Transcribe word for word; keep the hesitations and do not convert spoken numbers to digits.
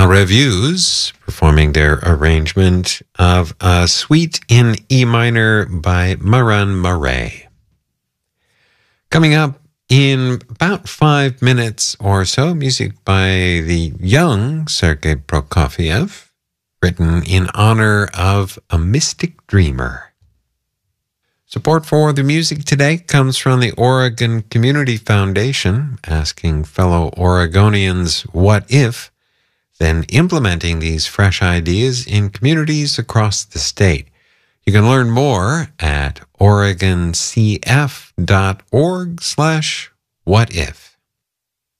La Revues performing their arrangement of a suite in E minor by Maran Murray. Coming up in about five minutes or so, music by the young Sergei Prokofiev, written in honor of a mystic dreamer. Support for the music today comes from the Oregon Community Foundation, asking fellow Oregonians what if, then implementing these fresh ideas in communities across the state. You can learn more at oregoncf dot org slash what if.